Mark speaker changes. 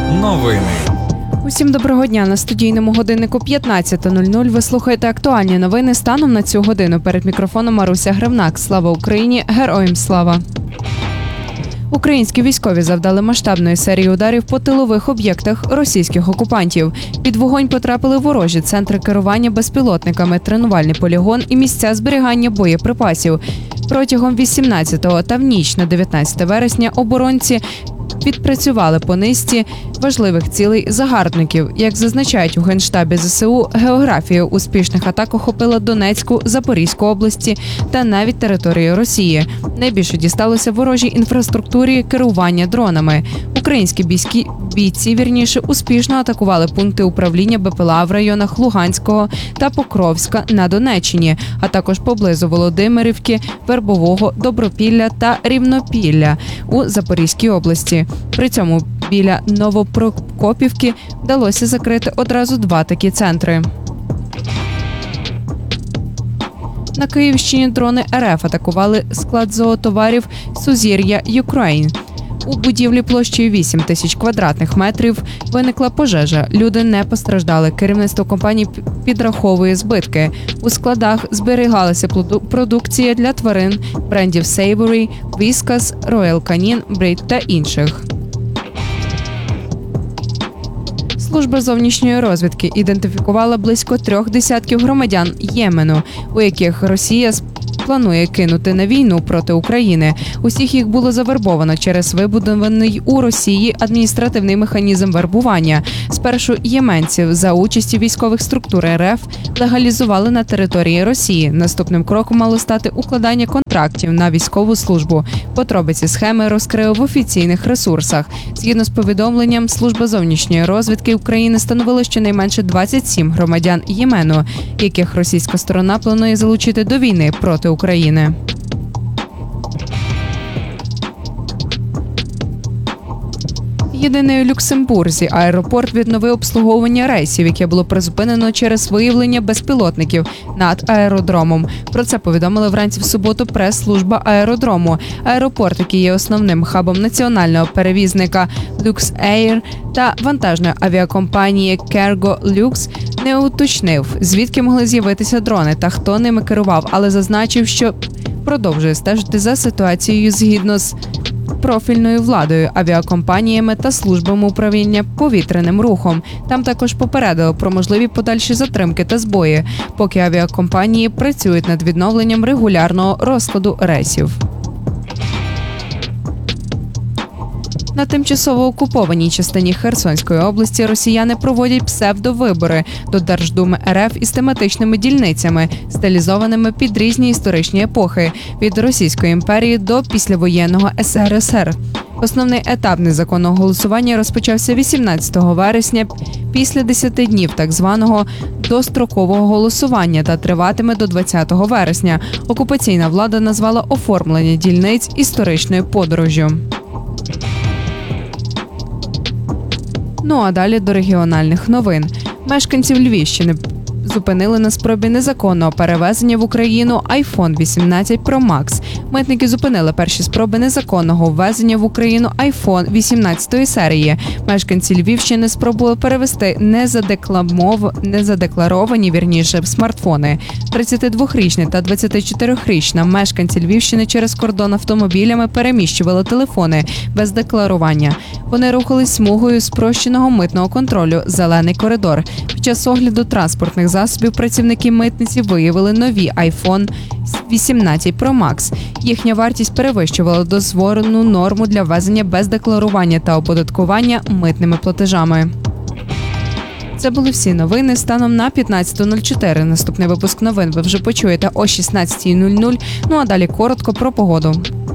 Speaker 1: Новини.
Speaker 2: Усім доброго дня. На студійному годиннику 15:00 ви слухаєте актуальні новини станом на цю годину. Перед мікрофоном Маруся Гривнак. Слава Україні! Героям слава! Українські військові завдали масштабної серії ударів по тилових об'єктах російських окупантів. Під вогонь потрапили ворожі центри керування безпілотниками, тренувальний полігон і місця зберігання боєприпасів. Протягом 18 та в ніч на 19 вересня оборонці відпрацювали по низці важливих цілей загарбників. Як зазначають у Генштабі ЗСУ, географія успішних атак охопила Донецьку, Запорізьку області та навіть територію Росії. Найбільше дісталося ворожій інфраструктурі керування дронами. Українські бійці успішно атакували пункти управління БПЛА в районах Луганського та Покровська на Донеччині, а також поблизу Володимирівки, Вербового, Добропілля та Рівнопілля у Запорізькій області. При цьому біля Новопрокопівки вдалося закрити одразу 2 такі центри. На Київщині дрони РФ атакували склад зоотоварів «Сузір'я Юкрейн». У будівлі площею 8 тисяч квадратних метрів виникла пожежа. Люди не постраждали. Керівництво компанії підраховує збитки. У складах зберігалася продукція для тварин брендів Savory, Whiskas, Royal Canin, Brit та інших. Служба зовнішньої розвідки ідентифікувала близько 3 десятків громадян Ємену, у яких Росія планує кинути на війну проти України. Усіх їх було завербовано через вибудований у Росії адміністративний механізм вербування. Спершу єменців за участі військових структур РФ легалізували на території Росії. Наступним кроком мало стати укладання контрактів на військову службу. Подробиці схеми розкрили в офіційних ресурсах. Згідно з повідомленням, Служба зовнішньої розвідки України становила щонайменше 27 громадян Ємену, яких російська сторона планує залучити до війни проти України. Єдиний у Люксембурзі аеропорт відновив обслуговування рейсів, яке було призупинено через виявлення безпілотників над аеродромом. Про це повідомили вранці в суботу прес-служба аеродрому. Аеропорт, який є основним хабом національного перевізника LuxAir та вантажної авіакомпанії Cargo Lux, не уточнив, звідки могли з'явитися дрони та хто ними керував, але зазначив, що продовжує стежити за ситуацією згідно з профільною владою, авіакомпаніями та службами управління повітряним рухом. Там також попередили про можливі подальші затримки та збої, поки авіакомпанії працюють над відновленням регулярного розкладу рейсів. На тимчасово окупованій частині Херсонської області росіяни проводять псевдовибори до Держдуми РФ із тематичними дільницями, стилізованими під різні історичні епохи – від Російської імперії до післявоєнного СРСР. Основний етап незаконного голосування розпочався 18 вересня після 10 днів так званого дострокового голосування та триватиме до 20 вересня. Окупаційна влада назвала оформлення дільниць історичною подорожжю. Ну а далі до регіональних новин. Мешканців Львівщини зупинили на спробі незаконного перевезення в Україну iPhone 18 Pro Max. Митники зупинили перші спроби незаконного ввезення в Україну iPhone 18 серії. Мешканці Львівщини спробували перевезти незадекларовані смартфони. 32-річний та 24-річна мешканці Львівщини через кордон автомобілями переміщували телефони без декларування. Вони рухались смугою спрощеного митного контролю «Зелений коридор». Під час огляду транспортних засобів працівники митниці виявили нові iPhone 18 Pro Max. Їхня вартість перевищувала дозволену норму для ввезення без декларування та оподаткування митними платежами. Це були всі новини станом на 15:04. Наступний випуск новин ви вже почуєте о 16:00. Ну а далі коротко про погоду.